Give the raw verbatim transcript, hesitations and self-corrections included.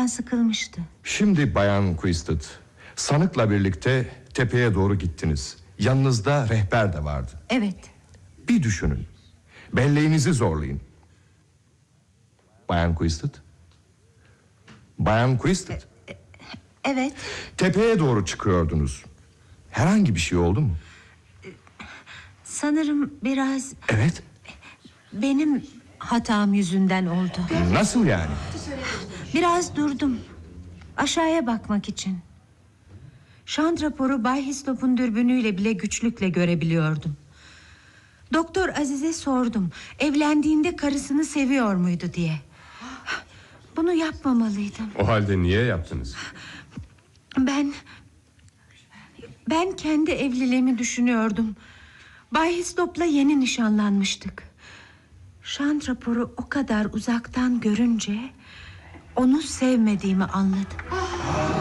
sıkılmıştı. Şimdi Bayan Quisted, sanıkla birlikte tepeye doğru gittiniz. Yanınızda rehber de vardı. Evet. Bir düşünün. Belleğinizi zorlayın. Bayan Quisted. Bayan Quisted. Evet. Tepeye doğru çıkıyordunuz. Herhangi bir şey oldu mu? Sanırım biraz... Evet. Benim hatam yüzünden oldu. Nasıl yani? Biraz durdum. Aşağıya bakmak için. Şant raporu Bay Hislop'un dürbünüyle bile güçlükle görebiliyordum. Doktor Aziz'e sordum. Evlendiğinde karısını seviyor muydu diye. Bunu yapmamalıydım. O halde niye yaptınız? Ben... Ben kendi evliliğimi düşünüyordum. Bay Hislop'la yeni nişanlanmıştık. Şant raporu o kadar uzaktan görünce onu sevmediğimi anladım.